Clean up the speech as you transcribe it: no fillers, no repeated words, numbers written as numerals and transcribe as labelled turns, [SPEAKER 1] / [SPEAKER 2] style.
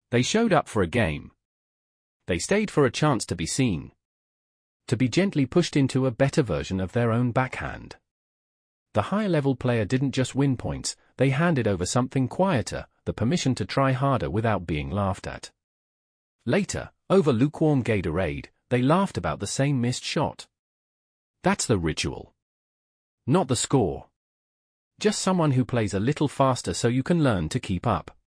[SPEAKER 1] They showed up for a game. They stayed for a chance to be seen. To be gently pushed into a better version of their own backhand. The high-level player didn't just win points, they handed over something quieter, the permission to try harder without being laughed at. Later, over lukewarm Gatorade, they laughed about the same missed shot. That's the ritual. Not the score. Just someone who plays a little faster so you can learn to keep up.